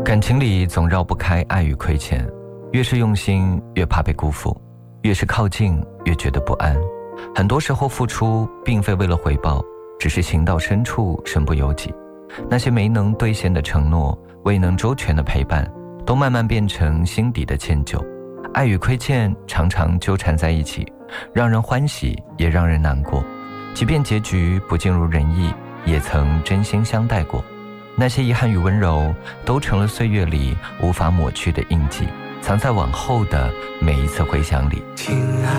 感情里总绕不开爱与亏欠，越是用心越怕被辜负，越是靠近越觉得不安。很多时候付出并非为了回报，只是情到深处身不由己。那些没能兑现的承诺，未能周全的陪伴，都慢慢变成心底的歉疚。爱与亏欠常常纠缠在一起，让人欢喜也让人难过。即便结局不尽如人意，也曾真心相待过。那些遗憾与温柔，都成了岁月里无法抹去的印记，藏在往后的每一次回想里。 亲爱